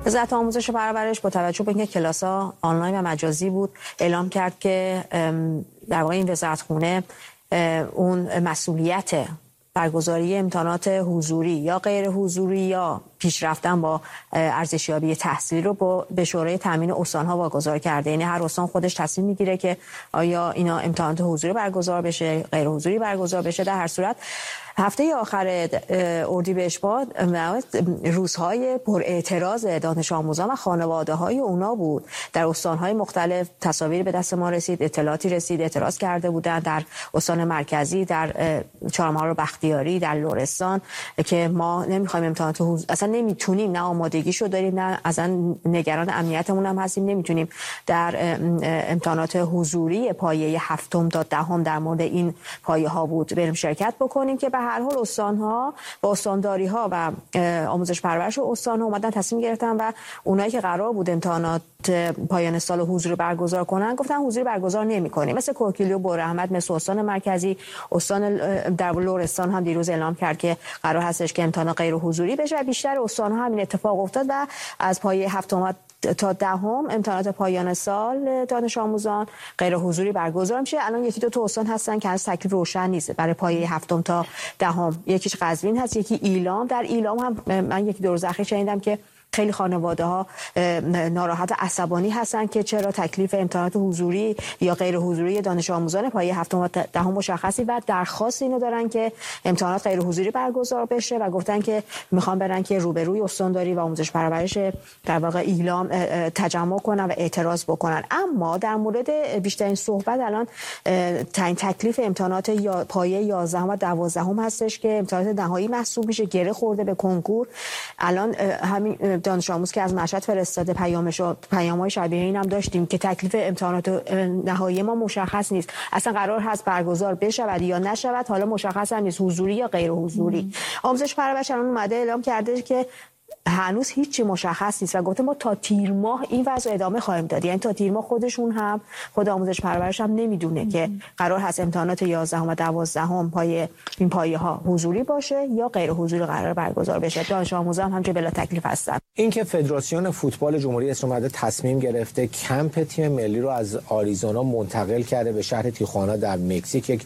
وزارت آموزش و پرورش با توجه به اینکه کلاس‌ها آنلاین و مجازی بود اعلام کرد که در واقع این وزارتخونه اون مسئولیت برگزاری امتحانات حضوری یا غیر حضوری یا پیشرفتن با ارزشیابی تحصیلی رو به شورای تامین استان‌ها واگذار کرده. یعنی هر استان خودش تصمیم میگیره که آیا اینا امتحانات حضوری برگزار بشه، غیر حضوری برگزار بشه. در هر صورت هفته آخر اردیبهشت روزهای پر اعتراض دانش آموزان و خانواده‌های اونا بود. در استان‌های مختلف تصاویر به دست ما رسید، اطلاعاتی رسید، اعتراض کرده بودن در استان مرکزی، در چهارمحال و بختیاری، در لرستان که ما نمی‌خوایم امتحانات حضوری، اصلا نمیتونیم، نه آمادگیشو داریم، نه اصلا نگران امنیتمون هم هستیم، نمیتونیم در امتحانات حضوری پایه 7 تا 10 در مورد این پایه‌ها بود بریم شرکت بکنیم که به هر حال استان‌ها با استانداری‌ها و آموزش پرورش استان‌ها اومدن تصمیم گرفتن و اونایی که قرار بود امتحانات پایان سال حضوری برگزار کنن گفتن حضوری برگزار نمی‌کنیم. مثل کوکیلی و بوراحمد، مثل استان مرکزی، استان در لرستان هم دیروز اعلام کرد که قرار هستش که امتحان غیر حضوری بشه و بیشتر استان‌ها همین اتفاق افتاد و از پایه 7 تا 10 امتحانات پایان سال دانش آموزان غیر حضوری برگزار میشه. الان یکی دو تا استان هستن که از تکلیف روشن نیست برای پایه 7 تا 10. یکیش قزوین هست، یکی ایلام. در ایلام هم من یکی دو روز اخیر شنیدم که خیلی خانواده‌ها ناراحت و عصبانی هستن که چرا تکلیف امتحانات حضوری یا غیر حضوری دانش آموزان پایه 7 تا 10 مشخصی و درخواست اینو دارن که امتحانات غیر حضوری برگزار بشه و گفتن که میخوان برن که روبروی استانداری و آموزش پرورش در واقع ایلام تجمع کنن و اعتراض بکنن. اما در مورد بیشترین صحبت الان تعیین تکلیف امتحانات یا پایه 11 و 12 هستش که امتحانات نهایی محسوب میشه، گره خورده به کنکور. الان همین دانش آموز که از مشهد فرستاده پیام‌های شبیه این هم داشتیم که تکلیف امتحانات نهایی ما مشخص نیست، اصلا قرار هست برگزار بشود یا نشود، حالا مشخص هم نیست حضوری یا غیر حضوری. آموزش پرورش الان اومده اعلام کرده که هنوز هیچی مشخص نیست و گفته ما تا تیر ماه این وضع ادامه خواهیم داد. یعنی تا تیر ماه خودشون هم، خود آموزش پرورش هم نمیدونه که قرار هست امتحانات 11 و 12 پایه این پایه ها حضوری باشه یا غیر حضوری قرار برگزار بشه. دانش آموزان هم که بلا تکلیف هستن. اینکه فدراسیون فوتبال جمهوری اسلامی تصمیم گرفته کمپ تیم ملی رو از آریزونا منتقل کرده به شهر تیخوانا در مکزیک، یک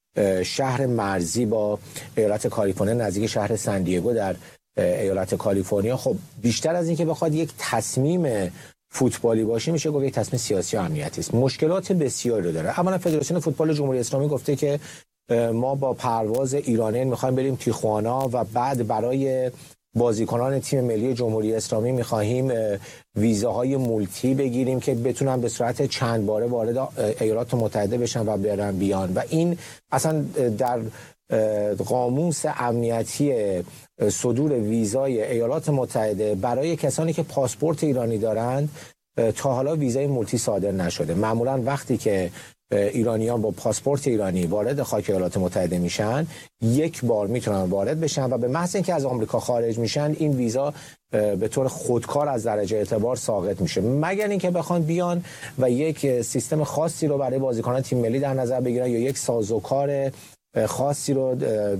شهر مرزی با ایالت کالیفرنیا نزدیک شهر سن دیگو در ایالت کالیفرنیا، خب بیشتر از این که بخواد یک تصمیم فوتبالی باشه میشه گفت یک تصمیم سیاسی و امنیتی است. مشکلات بسیاری رو داره. اولا فدراسیون فوتبال جمهوری اسلامی گفته که ما با پرواز ایرانیان میخوایم بریم تیخوانا و بعد برای بازیکنان تیم ملی جمهوری اسلامی میخواهیم ویزاهای مولتی بگیریم که بتونن به صورت چند باره وارد ایالات متحده بشن و برن بیان و این اصلا در قاموس امنیتی صدور ویزای ایالات متحده برای کسانی که پاسپورت ایرانی دارند تا حالا ویزای مولتی صادر نشده. معمولا وقتی که ایرانیان با پاسپورت ایرانی وارد خاک ایالات متحده میشن یک بار میتونن وارد بشن و به محض اینکه از آمریکا خارج میشن این ویزا به طور خودکار از درجه اعتبار ساقط میشه، مگر اینکه بخوان بیان و یک سیستم خاصی رو برای بازیکنان تیم ملی در نظر بگیرن یا یک سازوکار خاصی رو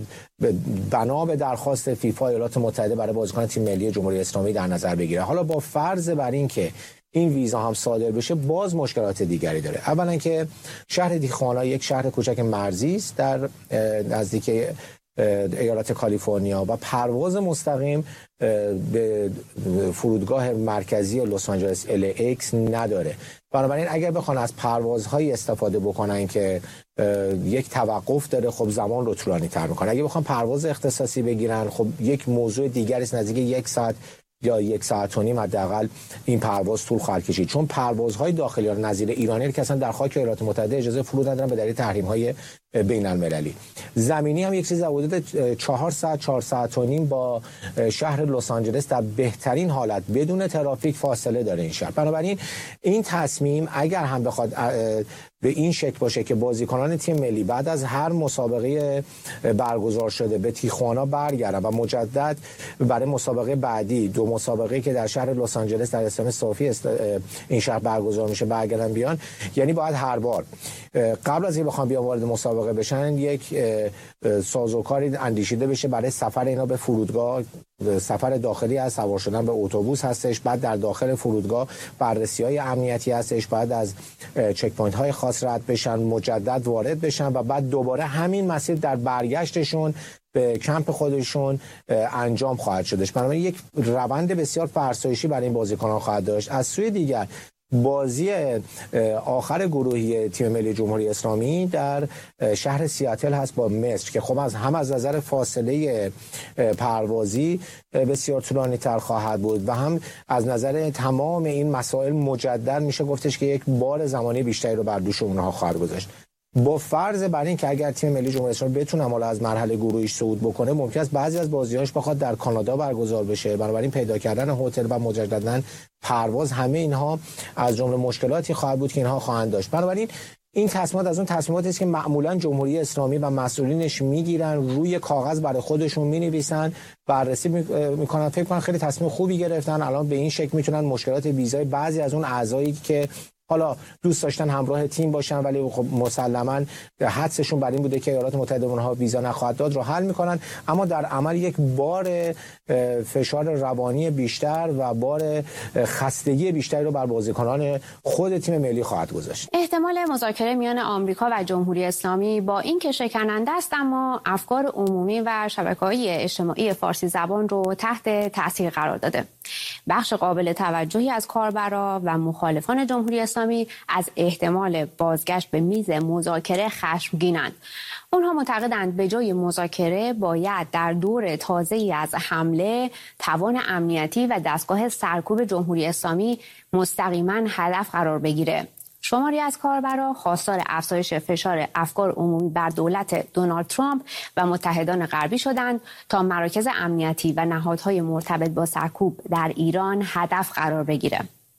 بنا به درخواست فیفا ایالات متحده برای بازیکنان تیم ملی جمهوری اسلامی در نظر بگیره. حالا با فرض بر این که این ویزا هم صادر بشه باز مشکلات دیگری داره. اولا که شهر تیخوانا یک شهر کوچک مرزی است در نزدیک ایالت کالیفرنیا و پرواز مستقیم به فرودگاه مرکزی لس آنجلس LAX نداره. بنابراین اگر بخوان از پروازهای استفاده بکنن که یک توقف داره، خب زمان رو طولانی تر میکنه. اگه بخوان پرواز اختصاصی بگیرن خب یک موضوع دیگری است، نزدیک 1 ساعت یا 1 ساعت و نیم حداقل این پرواز طول خواهد کشید، چون پروازهای داخلی ها نظیر ایرانی که اصلا در خاک ایالات متحده اجازه فرود ندارن به دلیل تحریم‌های بین المللی. زمینی هم یک چیز حدود 4 ساعت 4 ساعت و نیم با شهر لس آنجلس در بهترین حالت بدون ترافیک فاصله داره این شهر. بنابراین این تصمیم اگر هم بخواد به این شکل باشه که بازیکنان تیم ملی بعد از هر مسابقه برگزار شده به تیخوانا برگردن و مجدد برای مسابقه بعدی 2 مسابقه که در شهر لس آنجلس در استان صافی این شهر برگزار میشه برگردن بیان، یعنی باید هر بار قبل از اینکه بخوام بیان وارد مسابقه بشن یک سازوکاری اندیشیده بشه برای سفر اینا به فرودگاه سفر داخلی از سوار شدن به اتوبوس هستش، بعد در داخل فرودگاه بررسی‌های امنیتی هستش، بعد از چک پوینت های خاص رد بشن، مجدد وارد بشن و بعد دوباره همین مسیر در برگشتشون به کمپ خودشون انجام خواهد شدش. بنابراین یک روند بسیار فرسایشی برای این بازیکنان خواهد داشت. از سوی دیگر بازی آخر گروهی تیم ملی جمهوری اسلامی در شهر سیاتل هست با مصر که خب هم از نظر فاصله پروازی بسیار طولانی تر خواهد بود و هم از نظر تمام این مسائل مجدد میشه گفتش که یک بار زمانی بیشتری رو بر دوش اونها خواهد گذاشت. با فرض بر این که اگر تیم ملی جمهوری اسلامی بتونه حالا از مرحله گروهیش صعود بکنه، ممکن است بعضی از بازی‌هاش بخواد در کانادا برگزار بشه. بنابراین پیدا کردن هتل و مجدداً پرواز، همه اینها از جمله مشکلاتی خواهد بود که اینها خواهند داشت. بنابراین این تصمیمات از اون تصمیماتی است که معمولاً جمهوری اسلامی و مسئولینش میگیرن، روی کاغذ برای خودشون مینویسن، بررسی میکنن، فکر کنن خیلی تصمیم خوبی گرفتن، الان به این شکل میتونن مشکلات ویزای بعضی از اون اعضایی که حالا دوست داشتن همراه تیم باشن ولی خب مسلماً حدسشون بر این بوده که ایالات متحده اونها ویزا نخواهد داد رو حل میکنن، اما در عمل یک بار فشار روانی بیشتر و بار خستگی بیشتری رو بر بازیکنان خود تیم ملی خواهد گذاشت. احتمال مذاکره میان آمریکا و جمهوری اسلامی با این که شکننده است، اما افکار عمومی و شبکه‌های اجتماعی فارسی زبان رو تحت تاثیر قرار داده. بخش قابل توجهی از کاربرا و مخالفان جمهوری اسلامی از احتمال بازگشت به میز مذاکره خشمگینند. اونها معتقدند به جای مذاکره باید در دور تازه‌ای از حمله توان امنیتی و دستگاه سرکوب جمهوری اسلامی مستقیما هدف قرار بگیره. شماری از کاربرا خواستار افزایش فشار افکار عمومی بر دولت دونالد ترامپ و متحدان غربی شدند تا مراکز امنیتی و نهادهای مرتبط با سرکوب در ایران هدف قرار بگیره.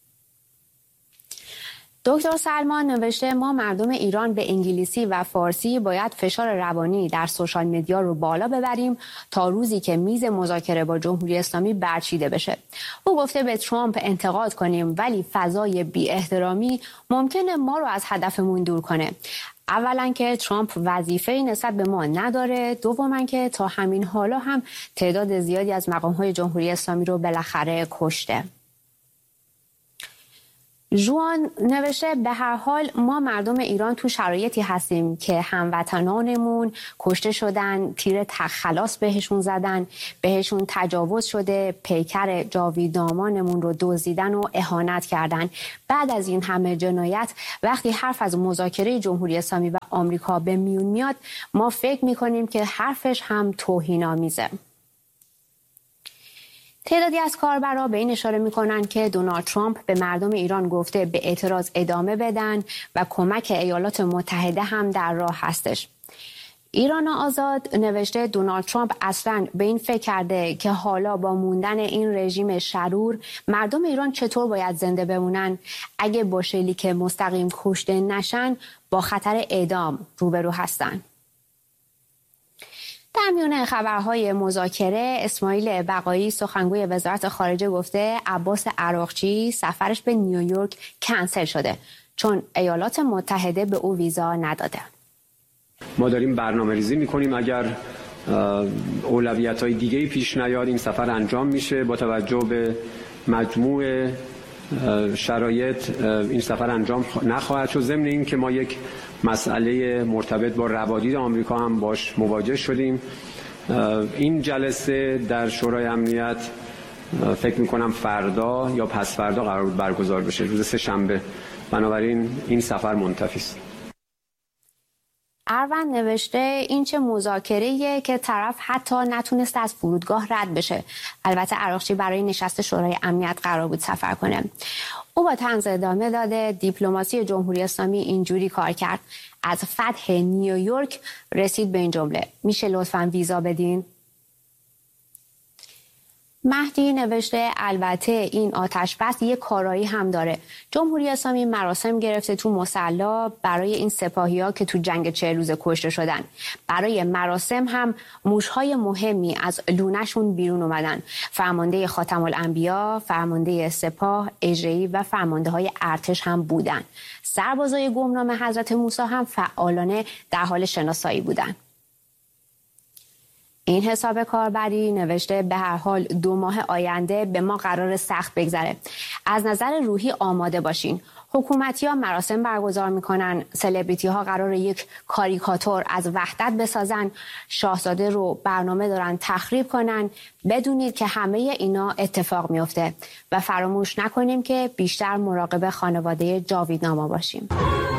دکتر سلمان نوشته ما مردم ایران به انگلیسی و فارسی باید فشار روانی در سوشال مدیا رو بالا ببریم تا روزی که میز مذاکره با جمهوری اسلامی برچیده بشه. او گفته به ترامپ انتقاد کنیم ولی فضای بی احترامی ممکنه ما رو از هدفمون دور کنه. اولا که ترامپ وظیفه‌ای نسبت به ما نداره، دوما که تا همین حالا هم تعداد زیادی از مقام‌های جمهوری اسلامی رو بالاخره کشته. جوان نوشته به هر حال ما مردم ایران تو شرایطی هستیم که هموطنانمون کشته شدن، تیر خلاص بهشون زدن، بهشون تجاوز شده، پیکر جاویدنامانمون رو دزدیدن و اهانت کردن. بعد از این همه جنایت وقتی حرف از مذاکره جمهوری اسلامی و آمریکا به میون میاد، ما فکر میکنیم که حرفش هم توهین‌آمیزه. تعدادی از کاربرا به این اشاره میکنن که دونالد ترامپ به مردم ایران گفته به اعتراض ادامه بدن و کمک ایالات متحده هم در راه هستش. ایران آزاد نوشته دونالد ترامپ اصلاً به این فکر کرده که حالا با موندن این رژیم شرور مردم ایران چطور باید زنده بمونن؟ اگه با شلیک مستقیم کشته نشن با خطر اعدام روبرو هستن. در میان خبرهای مذاکره، اسماعیل بقایی سخنگوی وزارت خارجه گفته عباس عراقچی سفرش به نیویورک کنسل شده چون ایالات متحده به او ویزا نداده. ما داریم برنامه‌ریزی می‌کنیم اگر اولویت‌های دیگه‌ای پیش نیاد این سفر انجام میشه. با توجه به مجموع شرایط این سفر انجام نخواهد شد. ضمن این که ما یک مسئله مرتبط با روادید آمریکا هم باش مواجه شدیم. این جلسه در شورای امنیت فکر میکنم فردا یا پس فردا قرار بود برگزار بشه، روز سه‌شنبه. بنابراین این سفر منتفی است. اروند نوشته این چه مذاکره‌ایه که طرف حتی نتونست از فرودگاه رد بشه. البته عراقچی برای نشست شورای امنیت قرار بود سفر کنه. او با طنز ادامه داده دیپلماسی جمهوری اسلامی اینجوری کار کرد. از فتح نیویورک رسید به این جمله: میشه لطفاً ویزا بدین؟ مهدی نوشته البته این آتشبس یک کارایی هم داره. جمهوری اسلامی مراسم گرفته تو مصلی برای این سپاهی‌ها که تو جنگ 40 روزه کشته شدن. برای مراسم هم موش‌های مهمی از لونه‌شون بیرون اومدن. فرمانده خاتم الانبیا، فرمانده سپاه، اجرایی و فرمانده‌های ارتش هم بودن. سربازای گمنام حضرت موسی هم فعالانه در حال شناسایی بودن. این حساب کاربری نوشته به هر حال 2 ماه آینده به ما قرار سخت بگذره. از نظر روحی آماده باشین. حکومتی‌ها مراسم برگزار میکنن، سلبریتی‌ها قرار یک کاریکاتور از وحدت بسازن، شاهزاده رو برنامه دارن تخریب کنن. بدونید که همه اینا اتفاق میفته و فراموش نکنیم که بیشتر مراقب خانواده جاویدناما باشیم.